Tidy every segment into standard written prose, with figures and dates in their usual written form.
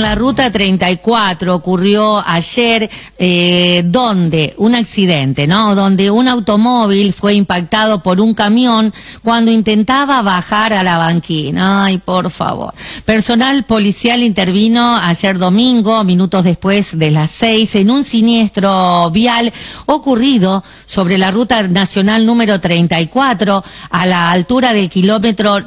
en la ruta 34 ocurrió ayer, donde un accidente, ¿no? Donde un automóvil fue impactado por un camión cuando intentaba bajar a la banquina. Ay, por favor. Personal policial intervino ayer domingo, minutos después de las 6, en un siniestro vial ocurrido sobre la ruta nacional número 34 a la altura del kilómetro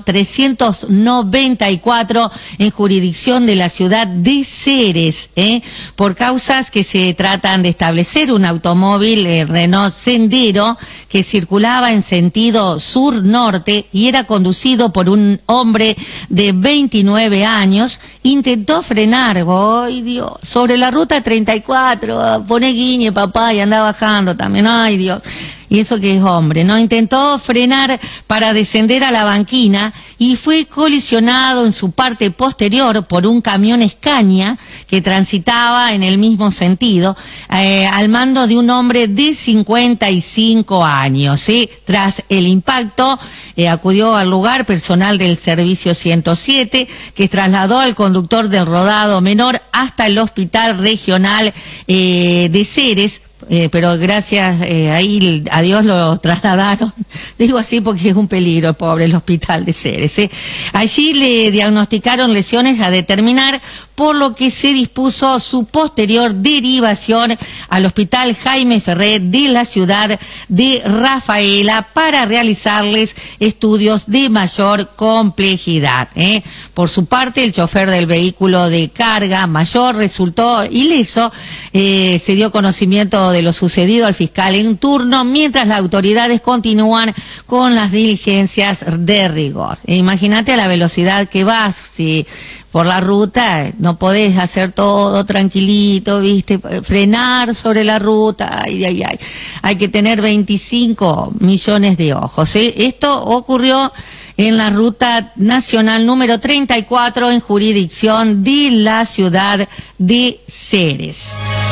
394 en jurisdicción de la ciudad de Ceres, por causas que se tratan de establecer. Un automóvil Renault Sendero que circulaba en sentido sur-norte y era conducido por un hombre de 29 años, intentó frenar, ¡ay Dios!, sobre la ruta 34, pone guiñe papá y anda bajando también, ¡ay Dios! Y eso que es hombre, ¿no? Intentó frenar para descender a la banquina y fue colisionado en su parte posterior por un camión Scania que transitaba en el mismo sentido, al mando de un hombre de 55 años, ¿sí? Tras el impacto, acudió al lugar personal del servicio 107, que trasladó al conductor del rodado menor hasta el hospital regional de Ceres. Pero gracias ahí a Dios lo trasladaron, digo así porque es un peligro, pobre, el hospital de Ceres. Allí le diagnosticaron lesiones a determinar, por lo que se dispuso su posterior derivación al hospital Jaime Ferrer de la ciudad de Rafaela para realizarles estudios de mayor complejidad. Por su parte, el chofer del vehículo de carga mayor resultó ileso. Se dio conocimiento de lo sucedido al fiscal en turno, mientras las autoridades continúan con las diligencias de rigor. Imagínate a la velocidad que vas, si por la ruta no podés hacer todo tranquilito, ¿viste? Frenar sobre la ruta, ay. Hay que tener 25 millones de ojos. Esto ocurrió en la ruta nacional número 34 en jurisdicción de la ciudad de Ceres.